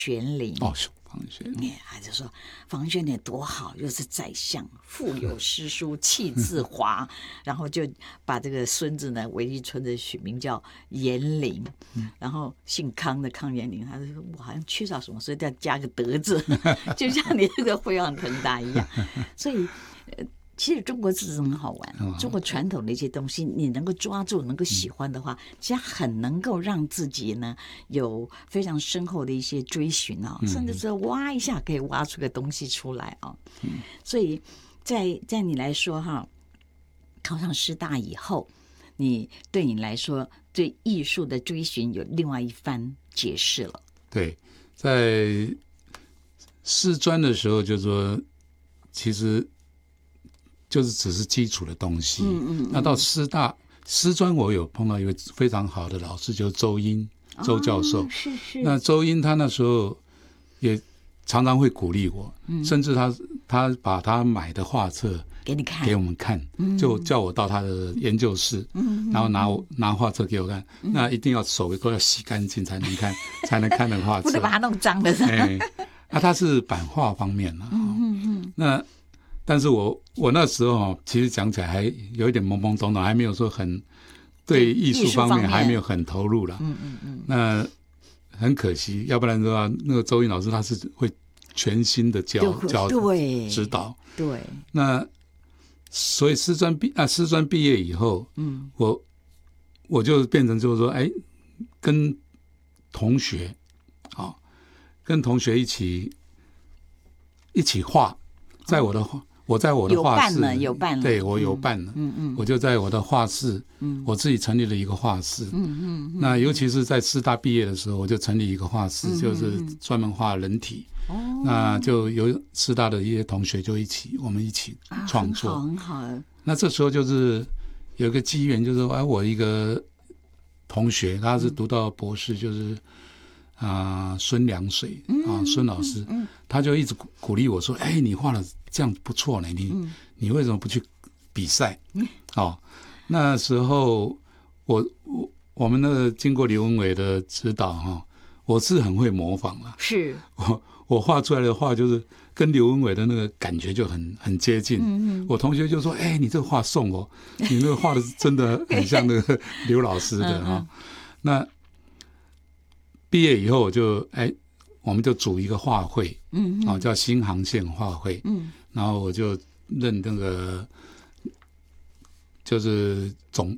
玄龄房玄龄， 他就说房玄龄多好，又是宰相，腹有诗书气自华，然后就把这个孙子呢韦立春的取名叫延龄，然后姓康的康延龄，他就说我好像缺少什么，所以要加个德字，就像你这个飞黄腾达一样，所以。其实中国字很好玩，中国传统的一些东西，你能够抓住、能够喜欢的话，其实很能够让自己呢有非常深厚的一些追寻啊，甚至是挖一下可以挖出个东西出来啊。所以在你来说哈，考上师大以后，对你来说对艺术的追寻有另外一番解释了。 对，在师专的时候就说，其实。就是只是基础的东西，那到师专我有碰到一位非常好的老师，就是周英周教授。 是。 那周英他那时候也常常会鼓励我，甚至他把他买的画册给我们看，就叫我到他的研究室，然后拿画册给我看，那一定要手都要洗干净才能看，才能看那个画册， 不能把它弄脏的。 他是版画方面的，那。但是我那时候其实讲起来还有一点懵懵懂懂，还没有说很对艺术方面还没有很投入了。那很可惜，要不然的话，那个周英老师他是会全新的教指导。 对。 那所以师专毕业以后，我就变成就是说，跟同学一起画，我在我的画室有伴了， 对，我有伴了，我就在我的画室，我自己成立了一个画室，那尤其是在师大毕业的时候，我就成立一个画室，就是专门画人体，那就有师大的一些同学我们一起创作， 很好。 那这时候就是有一个机缘，就是说，我一个同学他是读到博士，就是孙良水孙老师，他就一直鼓励我说，你画的这样不错呢，你为什么不去比赛？那时候我们那个经过刘文伟的指导我是很会模仿了， 是我画出来的画就是跟刘文伟的那个感觉就很接近。我同学就说，你这个画送我，你那个画的真的很像那个刘老师的那毕业以后我们就组一个画会，叫新航线画会，然后我就任那个就是总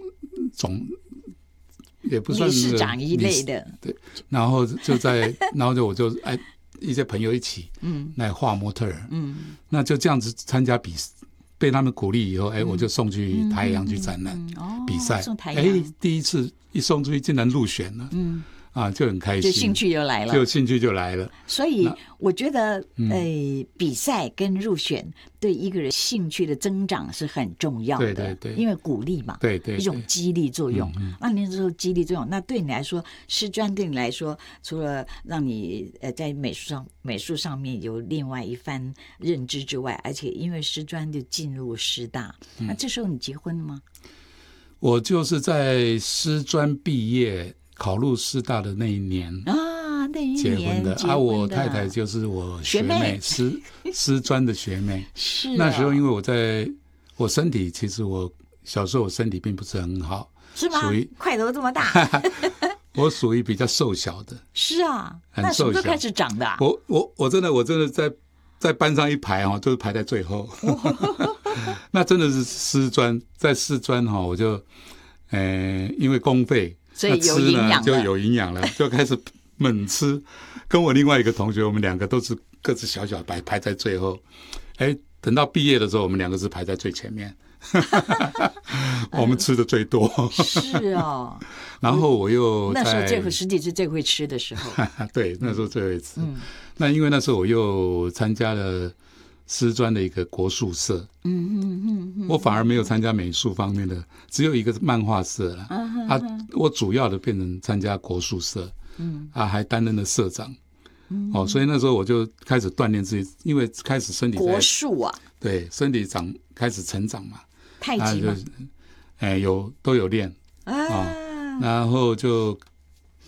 也不算理事长一类的， 对，然后我就一些朋友一起来画模特儿，那就这样子参加被他们鼓励以后，我就送去台阳去展览比赛，第一次一送出去竟然入选了，就很开心， 就兴趣就来了。所以我觉得，比赛跟入选对一个人兴趣的增长是很重要的。对，因为鼓励嘛， 对， 一种激励作用。那你说激励作用，那对你来说，师专对你来说，除了让你在美术上面有另外一番认知之外，而且因为师专就进入师大，那这时候你结婚了吗？ 我就是在师专毕业。考入师大的那一年结婚的我太太就是我学妹，师专的学妹。 是那时候因为我身体其实我小时候我身体并不是很好， 是吗？块头这么大， 我属于比较瘦小的。 是啊，那什么时候开始长的？ 我真的在班上一排就是排在最后。那真的是师专，在师专我就因为公费。 所以有营养了， 就有营养了，就开始猛吃。跟我另外一个同学，我们两个都是各自小小排在最后。等到毕业的时候，我们两个是排在最前面。我们吃的最多。 是哦。 然后我又那时候实际是最会吃的时候。 对，那时候最会吃。那因为那时候我又参加了师专的一个国术社，我反而没有参加美术方面的，只有一个漫画社了。我主要的变成参加国术社，还担任了社长。所以那时候我就开始锻炼自己，因为开始身体国术啊， 对，身体开始成长嘛， 太极嘛， 都有练然后就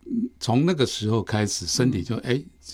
从那个时候开始，身体就